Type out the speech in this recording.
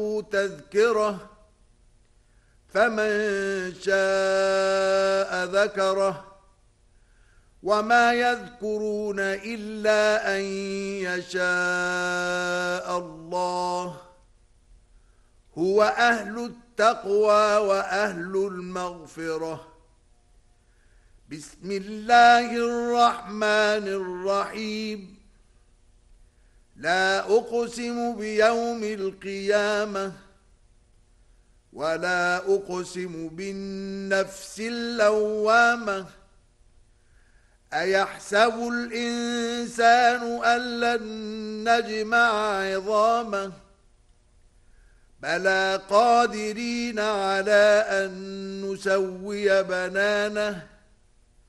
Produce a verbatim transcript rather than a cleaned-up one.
تذكرة فمن شاء ذكره وما يذكرون إلا أن يشاء الله هو أهل التقوى وأهل المغفرة. بسم الله الرحمن الرحيم. لا أقسم بيوم القيامة ولا أقسم بالنفس اللوامة أيحسب الإنسان أن لن نجمع عظامه بلى قادرين على أن نسوي بنانه